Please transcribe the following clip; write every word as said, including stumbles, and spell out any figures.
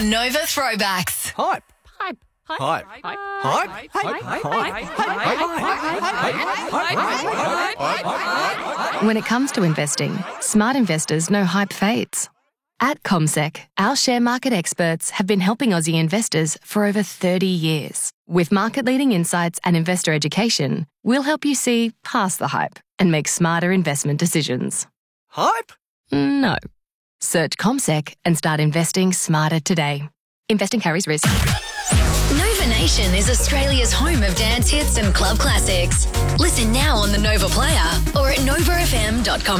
on Nova Throwbacks. Hype. Hype. Hype. Hype. Hype. Hype. When it comes to investing, smart investors know hype fades. At CommSec, our share market experts have been helping Aussie investors for over thirty years. With market-leading insights and investor education, we'll help you see past the hype and make smarter investment decisions. Hype? No. Search CommSec and start investing smarter today. Investing carries risk. Nova Nation is Australia's home of dance hits and club classics. Listen now on the Nova Player or at nova f m dot com.